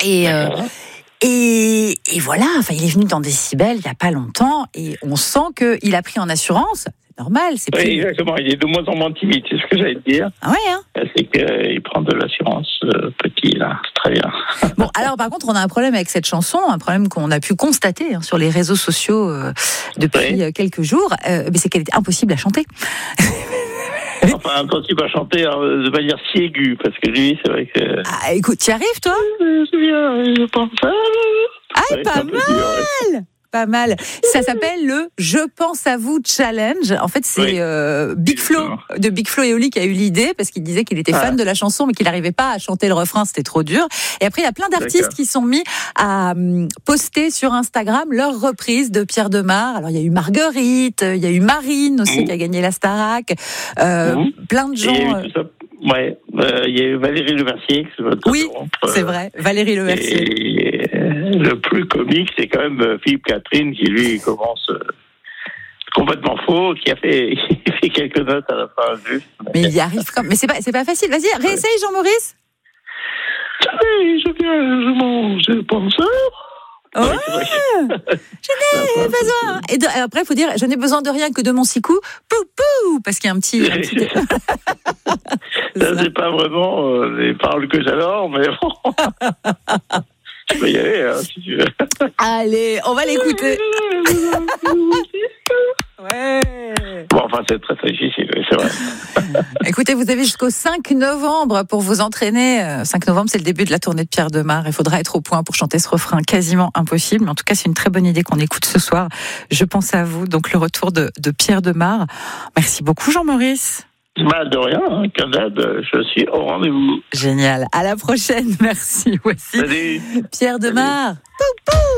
Et voilà, enfin, il est venu dans Décibel il n'y a pas longtemps et on sent qu'il a pris en assurance. C'est normal, c'est plus... Oui, exactement. Il est de moins en moins timide, c'est ce que j'allais te dire. Ah ouais, hein. C'est qu'il prend de l'assurance petit, là. C'est très bien. Bon, alors par contre, on a un problème avec cette chanson, un problème qu'on a pu constater sur les réseaux sociaux depuis quelques jours, mais c'est qu'elle était impossible à chanter. Enfin, impossible à chanter de manière si aiguë, parce que lui, c'est vrai que... Ah, écoute, tu y arrives, toi ? C'est bien, je pense ça. Ah, pas mal. Pas mal. Ça s'appelle le Je pense à vous challenge. En fait, c'est Big Flo de Big Flo et Oli qui a eu l'idée parce qu'il disait qu'il était fan de la chanson mais qu'il n'arrivait pas à chanter le refrain, c'était trop dur. Et après, il y a plein d'artistes qui sont mis à poster sur Instagram leur reprise de Pierre Demar. Alors, il y a eu Marguerite, il y a eu Marine aussi qui a gagné la Starac. Plein de gens... Ouais, il y a eu Valérie Lemercier. Oui, c'est vrai, Valérie Lemercier. Et le plus comique, c'est quand même Philippe Catherine qui, lui, commence complètement faux, qui a fait quelques notes à la fin. Juste. Mais il y arrive quand même. Mais c'est pas facile. Vas-y, réessaye, Jean-Maurice. Je pense ça. Oh, je n'ai besoin. Et après, il faut dire, je n'ai besoin de rien que de mon sicou. Pou pou, parce qu'il y a un petit. Ça, c'est pas vraiment les paroles que j'adore, mais bon. Tu peux y aller, si tu veux. Allez, on va l'écouter. Ouais. Bon, enfin, c'est très très difficile, c'est vrai. Écoutez, vous avez jusqu'au 5 novembre pour vous entraîner. 5 novembre, c'est le début de la tournée de Pierre Demar. Il faudra être au point pour chanter ce refrain quasiment impossible. Mais en tout cas, c'est une très bonne idée qu'on écoute ce soir. Je pense à vous. Donc, le retour de Pierre Demar. Merci beaucoup, Jean-Maurice. De rien, comme d'hab, je suis au rendez-vous. Génial. À la prochaine. Merci. Voici Salut. Pierre Demar. Pou, pou.